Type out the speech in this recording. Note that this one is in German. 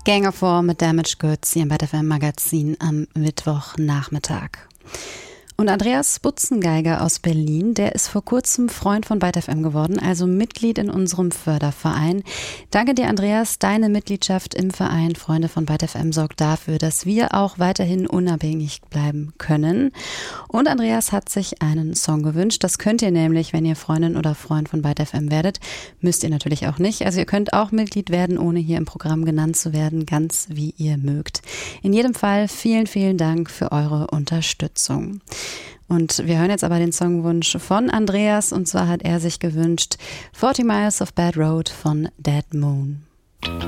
Gang of Four mit Damaged Goods hier im Bad FM Magazin am Mittwochnachmittag. Und Andreas Butzengeiger aus Berlin, der ist vor kurzem Freund von Byte FM geworden, also Mitglied in unserem Förderverein. Danke dir, Andreas. Deine Mitgliedschaft im Verein Freunde von Byte FM sorgt dafür, dass wir auch weiterhin unabhängig bleiben können. Und Andreas hat sich einen Song gewünscht. Das könnt ihr nämlich, wenn ihr Freundin oder Freund von Byte FM werdet. Müsst ihr natürlich auch nicht. Also ihr könnt auch Mitglied werden, ohne hier im Programm genannt zu werden, ganz wie ihr mögt. In jedem Fall vielen, vielen Dank für eure Unterstützung. Und wir hören jetzt aber den Songwunsch von Andreas, und zwar hat er sich gewünscht 40 Miles of Bad Road von Dead Moon.